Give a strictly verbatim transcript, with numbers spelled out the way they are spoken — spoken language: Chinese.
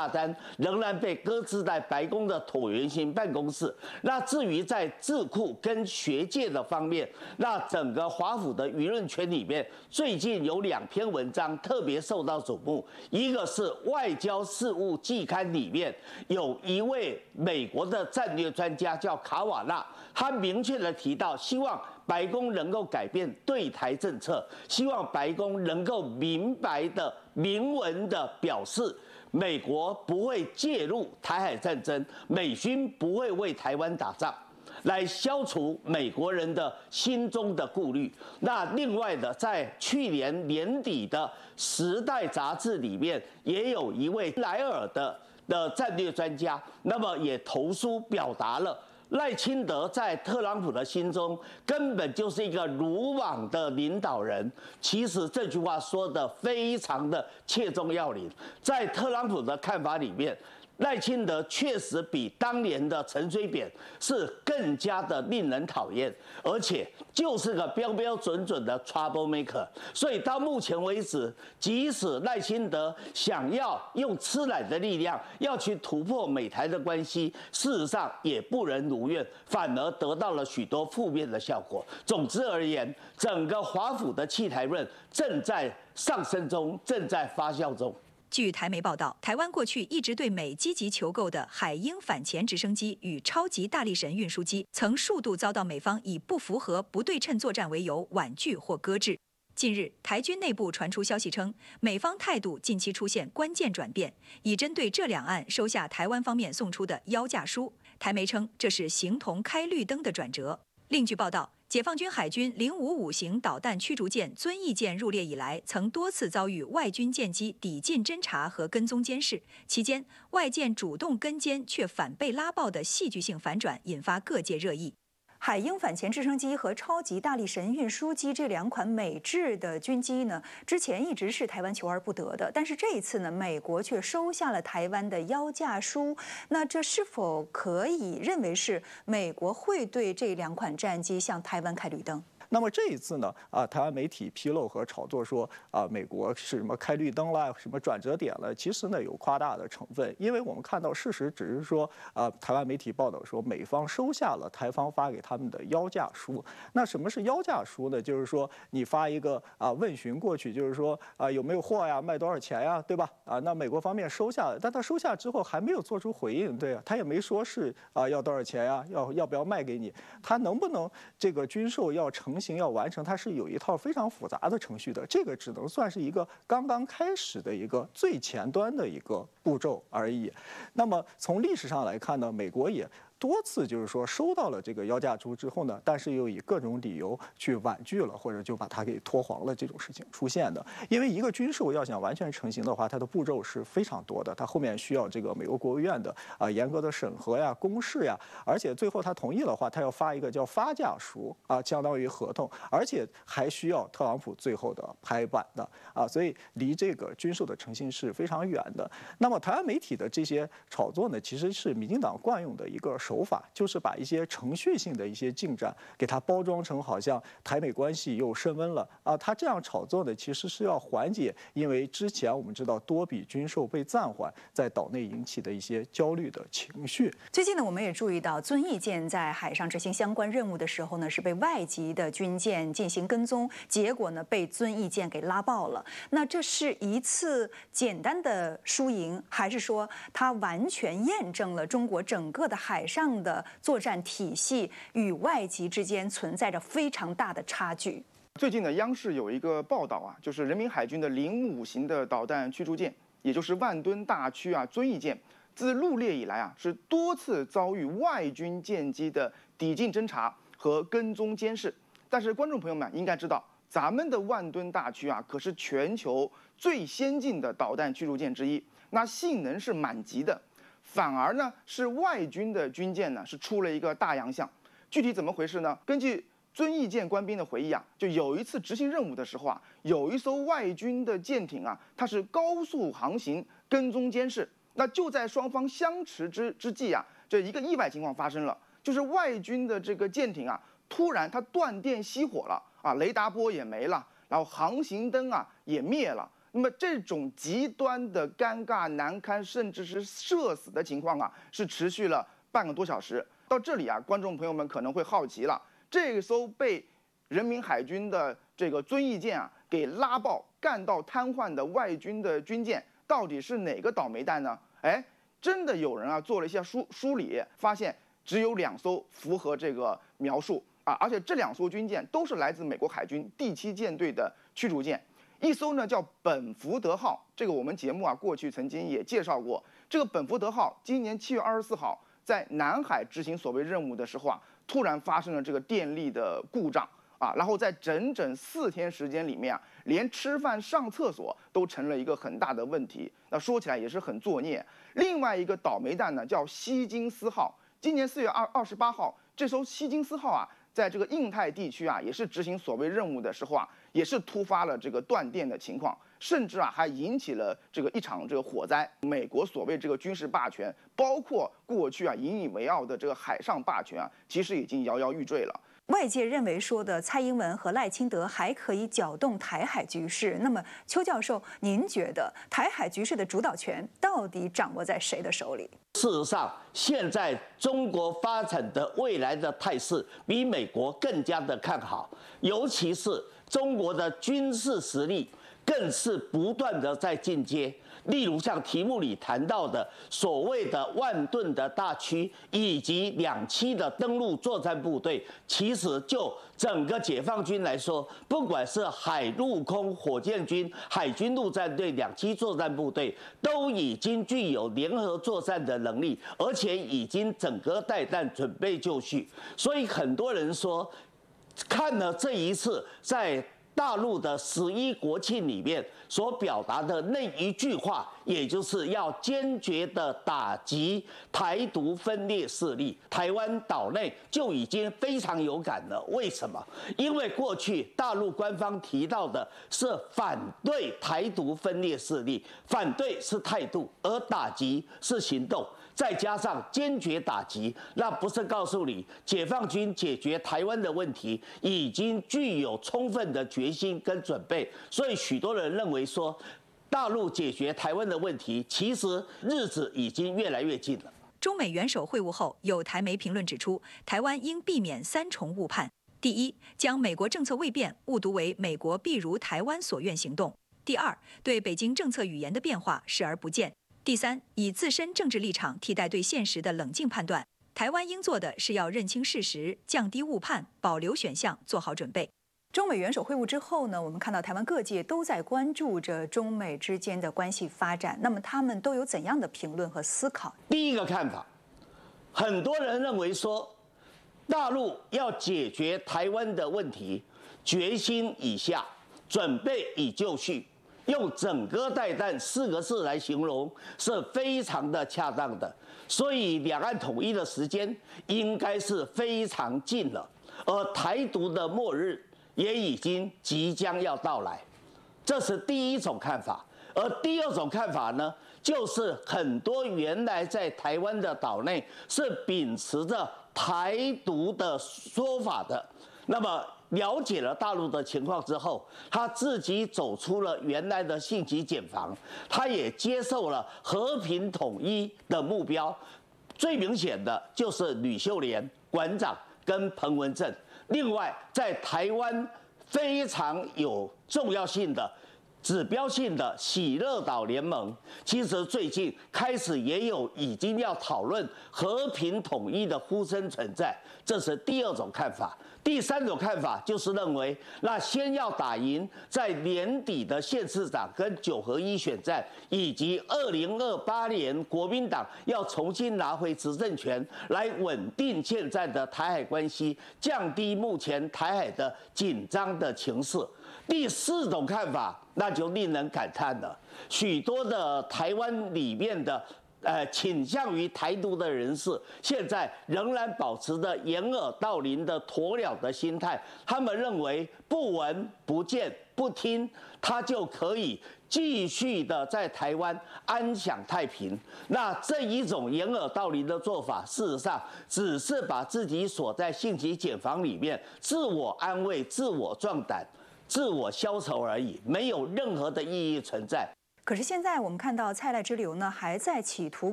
大单仍然被搁置在白宫的椭圆形办公室。那至于在智库跟学界的方面，那整个华府的舆论圈里面，最近有两篇文章特别受到瞩目，一个是《外交事务季刊》里面有一位美国的战略专家叫卡瓦纳，他明确的提到，希望白宫能够改变对台政策，希望白宫能够明白的、明文的表示，美国不会介入台海战争，美军不会为台湾打仗，来消除美国人的心中的顾虑。那另外的，在去年年底的《时代》杂志里面，也有一位莱尔的的战略专家，那么也投书表达了。赖清德在特朗普的心中根本就是一个鲁莽的领导人。其实这句话说得非常的切中要领，在特朗普的看法里面，赖清德确实比当年的陈水扁是更加的令人讨厌，而且就是个标标准准的 trouble maker。所以到目前为止，即使赖清德想要用吃奶的力量要去突破美台的关系，事实上也不能如愿，反而得到了许多负面的效果。总之而言，整个华府的弃台论正在上升中，正在发酵中。 据台媒报道，台湾过去一直对美积极求购的海鹰反潜直升机与超级大力神运输机，曾数度遭到美方以不符合不对称作战为由婉拒或搁置。近日，台军内部传出消息称，美方态度近期出现关键转变，已针对这两案收下台湾方面送出的邀架书。台媒称，这是形同开绿灯的转折。另据报道，解放军海军零五五型导弹驱逐舰遵义舰入列以来，曾多次遭遇外军舰机抵近侦察和跟踪监视，期间外舰主动跟监却反被拉爆的戏剧性反转，引发各界热议。海鹰反潜直升机和超级大力神运输机这两款美制的军机呢，之前一直是台湾求而不得的，但是这一次呢，美国却收下了台湾的邀架书。那这是否可以认为是美国会对这两款战机向台湾开绿灯？ 那么这一次呢，啊，台湾媒体披露和炒作说，啊，美国是什么开绿灯了，什么转折点了，其实呢有夸大的成分，因为我们看到事实只是说，啊，台湾媒体报道说美方收下了台方发给他们的邀架书。那什么是邀架书呢？就是说你发一个啊问询过去，就是说啊有没有货呀，卖多少钱呀，对吧？啊，那美国方面收下了，但他收下之后还没有做出回应，对啊，他也没说是啊要多少钱呀，要要不要卖给你，他能不能这个军售要成行要完成，它是有一套非常复杂的程序的，这个只能算是一个刚刚开始的一个最前端的一个步骤而已。那么从历史上来看呢，美国也多次就是说收到了这个邀架书之后呢，但是又以各种理由去婉拒了，或者就把它给拖黄了，这种事情出现的。因为一个军售要想完全成型的话，它的步骤是非常多的，它后面需要这个美国国务院的啊严格的审核呀、公示呀，而且最后他同意的话，他要发一个叫发价书啊，相当于合同，而且还需要特朗普最后的拍板的啊，所以离这个军售的成型是非常远的。那么台湾媒体的这些炒作呢，其实是民进党惯用的一个手法，就是把一些程序性的一些进展给它包装成好像台美关系又升温了啊。他这样炒作呢，其实是要缓解因为之前我们知道多笔军售被暂缓，在岛内引起的一些焦虑的情绪。 最近呢，我们也注意到遵义舰在海上执行相关任务的时候呢，是被外籍的军舰进行跟踪，结果呢被遵义舰给拉爆了。那这是一次简单的输赢，还是说它完全验证了中国整个的海上的作战体系与外籍之间存在着非常大的差距？ 最近呢，央视有一个报道啊，就是人民海军的零五型的导弹驱逐舰，也就是万吨大驱啊遵义舰，自入列以来啊，是多次遭遇外军舰机的抵近侦察和跟踪监视。但是观众朋友们应该知道，咱们的万吨大驱啊，可是全球最先进的导弹驱逐舰之一，那性能是满级的。反而呢，是外军的军舰呢是出了一个大洋相。具体怎么回事呢？根据遵义舰官兵的回忆啊，就有一次执行任务的时候啊，有一艘外军的舰艇啊，它是高速航行跟踪监视。那就在双方相持之之际啊，这一个意外情况发生了，就是外军的这个舰艇啊，突然它断电熄火了啊，雷达波也没了，然后航行灯啊也灭了。 那么这种极端的尴尬、难堪，甚至是社死的情况啊，是持续了半个多小时。到这里啊，观众朋友们可能会好奇了，这艘被人民海军的这个遵义舰啊给拉爆、干到瘫痪的外军的军舰，到底是哪个倒霉蛋呢？哎，真的有人啊做了一下梳梳理，发现只有两艘符合这个描述啊，而且这两艘军舰都是来自美国海军第七舰队的驱逐舰。一艘呢叫本福德号，这个我们节目啊过去曾经也介绍过。这个本福德号今年七月二十四号在南海执行所谓任务的时候啊，突然发生了这个电力的故障啊，然后在整整四天时间里面啊，连吃饭上厕所都成了一个很大的问题。那说起来也是很作孽。另外一个倒霉蛋呢叫希金斯号，今年四月二二十八号，这艘希金斯号啊，在这个印太地区啊，也是执行所谓任务的时候啊，也是突发了这个断电的情况，甚至啊还引起了这个一场这个火灾。美国所谓这个军事霸权，包括过去啊引以为傲的这个海上霸权啊，其实已经摇摇欲坠了。 外界认为说的蔡英文和赖清德还可以搅动台海局势，那么邱教授，您觉得台海局势的主导权到底掌握在谁的手里？ 事实上，现在中国发展的未来的态势比美国更加的看好，尤其是中国的军事实力更是不断的在进阶。例如像题目里谈到的所谓的万吨的大驱以及两栖的登陆作战部队，其实就整个解放军来说，不管是海陆空火箭军、海军陆战队、两栖作战部队，都已经具有联合作战的能力，而且已经整个带弹准备就绪。所以很多人说，看了这一次在大陆的十一国庆里面所表达的那一句话，也就是要坚决的打击台独分裂势力。台湾岛内就已经非常有感了。为什么？因为过去大陆官方提到的是反对台独分裂势力，反对是态度，而打击是行动。再加上坚决打击，那不是告诉你解放军解决台湾的问题已经具有充分的决心跟准备。所以许多人认为说，大陆解决台湾的问题，其实日子已经越来越近了。 中美元首会晤后，有台媒评论指出，台湾应避免三重误判：第一，将美国政策未变误读为美国必如台湾所愿行动；第二，对北京政策语言的变化视而不见。第三，以自身政治立场替代对现实的冷静判断。台湾应做的是要认清事实，降低误判，保留选项，做好准备。 中美元首会晤之后呢，我们看到台湾各界都在关注着中美之间的关系发展。那么他们都有怎样的评论和思考？ 第一个看法，很多人认为说，大陆要解决台湾的问题，决心已下，准备已就绪。用整个带弹四个字来形容是非常的恰当的，所以两岸统一的时间应该是非常近了，而台独的末日也已经即将要到来，这是第一种看法。而第二种看法呢，就是很多原来在台湾的岛内是秉持着台独的说法的，那么了解了大陆的情况之后，他自己走出了原来的信息茧房，他也接受了和平统一的目标。最明显的就是吕秀莲馆长跟彭文正。另外，在台湾非常有重要性的、指标性的喜乐岛联盟，其实最近开始也有已经要讨论和平统一的呼声存在，这是第二种看法。第三种看法就是认为，那先要打赢在年底的县市长跟九合一选战，以及二零二八年国民党要重新拿回执政权，来稳定现在的台海关系，降低目前台海的紧张的情势。第四种看法，那就令人感叹了，许多的台湾里面的呃倾向于台独的人士，现在仍然保持着掩耳盗铃的鸵鸟的心态。他们认为不闻不见不听，他就可以继续的在台湾安享太平。那这一种掩耳盗铃的做法，事实上只是把自己锁在信息茧房里面，自我安慰、自我壮胆。 自我消愁而已，没有任何的意义存在。 可是现在我们看到蔡赖之流呢，还在企图